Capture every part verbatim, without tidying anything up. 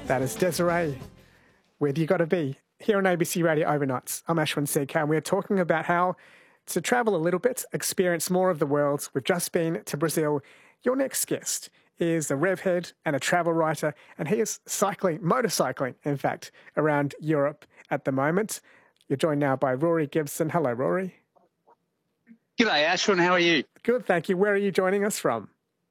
That is Desiree. Where do you got to be? Here on A B C Radio Overnights. I'm Ashwin Sekhar, and we're talking about how to travel a little bit, experience more of the world. We've just been to Brazil. Your next guest is a rev head and a travel writer, and he is cycling, motorcycling, in fact, around Europe at the moment. You're joined now by Rory Gibson. Hello, Rory. G'day, Ashwin. How are you? Good, thank you. Where are you joining us from?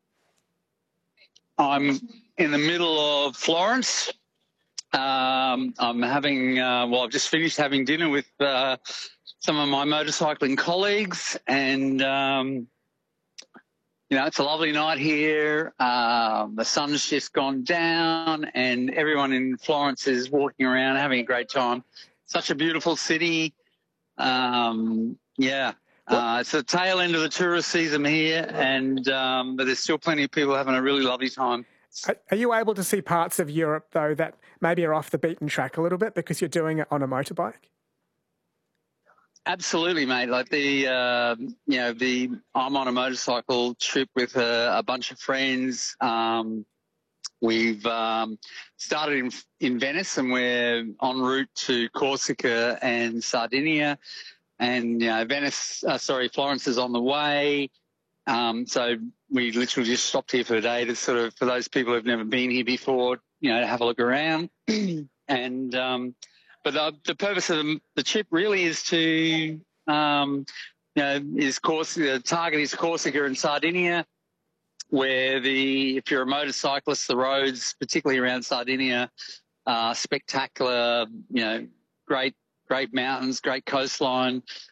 I'm in the middle of Florence. Um, I'm having, uh, well, I've just finished having dinner with uh, some of my motorcycling colleagues, and, um, you know, it's a lovely night here. Um, the sun's just gone down, and everyone in Florence is walking around having a great time. Such a beautiful city. Um, yeah. Uh, it's the tail end of the tourist season here, and um, but there's still plenty of people having a really lovely time. Are you able to see parts of Europe, though, that maybe are off the beaten track a little bit because you're doing it on a motorbike? Absolutely, mate. Like the, uh, you know, the I'm on a motorcycle trip with a, a bunch of friends. Um, we've um, started in, in Venice, and we're en route to Corsica and Sardinia. And, you know, Venice, uh, sorry, Florence is on the way. Um, so we literally just stopped here for the day to sort of, for those people who've never been here before, you know, to have a look around. and, um, but the, the purpose of the, the trip really is to, um, you know, is Corsica, the target is Corsica and Sardinia, where the, if you're a motorcyclist, the roads, particularly around Sardinia, are spectacular, you know, great, great mountains, great coastline.